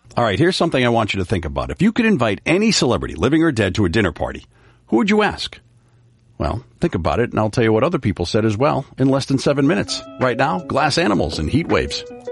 All right, here's something I want you to think about. If you could invite any celebrity, living or dead, to a dinner party, who would you ask? Well, think about it, and I'll tell you what other people said as well in less than 7 minutes. Right now, Glass Animals and Heat Waves.